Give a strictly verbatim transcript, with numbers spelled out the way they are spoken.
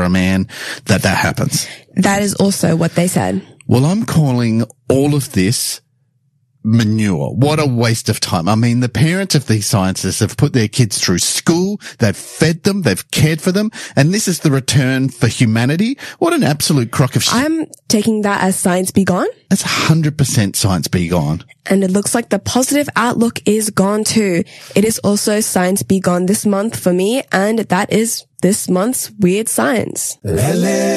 a man that that happens. That is also what they said. Well, I'm calling all of this manure. What a waste of time. I mean, the parents of these scientists have put their kids through school, they've fed them, they've cared for them, and this is the return for humanity. What an absolute crock of shit. I'm taking that as science be gone. That's one hundred percent science be gone. And it looks like the positive outlook is gone too. It is also science be gone this month for me, and that is this month's Weird Science. Lele.